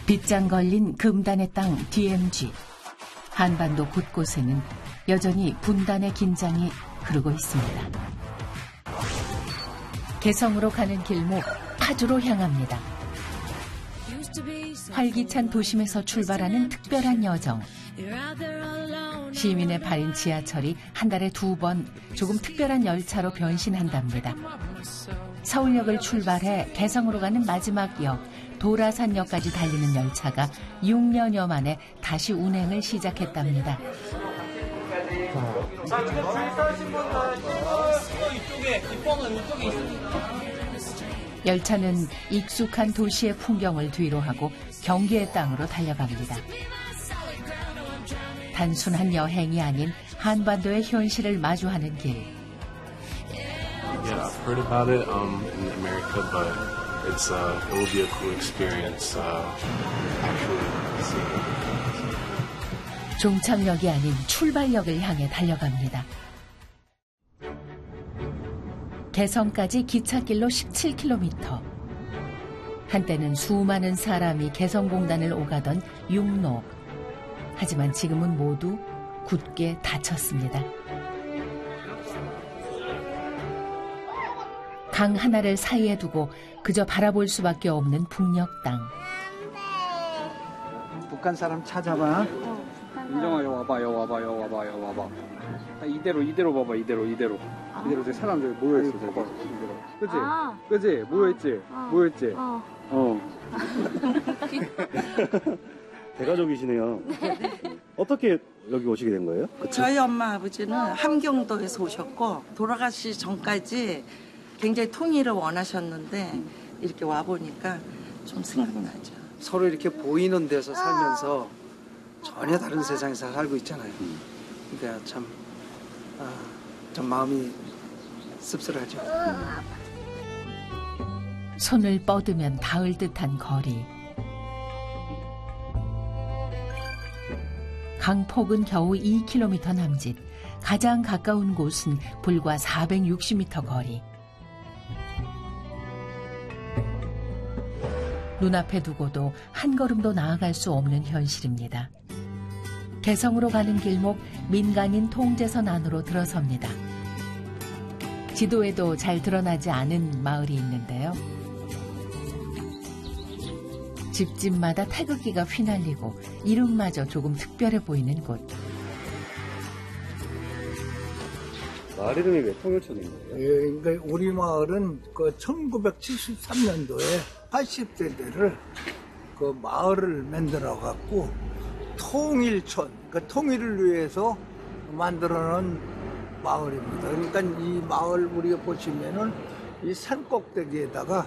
빗장 걸린 금단의 땅 DMZ. 한반도 곳곳에는 여전히 분단의 긴장이 흐르고 있습니다. 개성으로 가는 길목 파주로 향합니다. 활기찬 도심에서 출발하는 특별한 여정. 시민의 발인 지하철이 한 달에 2번 조금 특별한 열차로 변신한답니다. 서울역을 출발해 개성으로 가는 마지막 역 도라산역까지 달리는 열차가 6년여 만에 다시 운행을 시작했답니다. 열차는 익숙한 도시의 풍경을 뒤로하고 경기의 땅으로 달려갑니다. 단순한 여행이 아닌 한반도의 현실을 마주하는 길. Yeah, I've heard about it in America, but it will be a cool experience actually seeing it. 종착역이 아닌 출발역을 향해 달려갑니다. 개성까지 기찻길로 17km. 한때는 수많은 사람이 개성공단을 오가던 육로. 하지만 지금은 모두 굳게 닫혔습니다. 강 하나를 사이에 두고 그저 바라볼 수밖에 없는 북녘 땅. 북한 사람 찾아봐. 민정아, 여 와봐. 이대로 봐봐, 이대로. 이대로 저 사람들 모여있어, 저기. 그치? 모여있지? 대가족이시네요. 어떻게 여기 오시게 된 거예요? 그쵸? 저희 엄마 아버지는 함경도에서 오셨고 돌아가시 전까지 굉장히 통일을 원하셨는데 이렇게 와보니까 좀 생각나죠. 서로 이렇게 보이는 데서 살면서 전혀 다른 세상에서 살고 있잖아요. 그러니까 참 마음이 씁쓸하죠. 손을 뻗으면 닿을 듯한 거리. 강폭은 겨우 2km 남짓. 가장 가까운 곳은 불과 460m 거리. 눈앞에 두고도 한 걸음도 나아갈 수 없는 현실입니다. 개성으로 가는 길목 민간인 통제선 안으로 들어섭니다. 지도에도 잘 드러나지 않은 마을이 있는데요. 집집마다 태극기가 휘날리고 이름마저 조금 특별해 보이는 곳. 마을 이름이 왜 통일촌인 거예요? 예, 그러니까 우리 마을은 그 1973년도에 80세대를 그 마을을 만들어 갖고 통일촌, 그 통일을 위해서 만들어 놓은 마을입니다. 그러니까 이 마을 우리가 보시면은 이 산 꼭대기에다가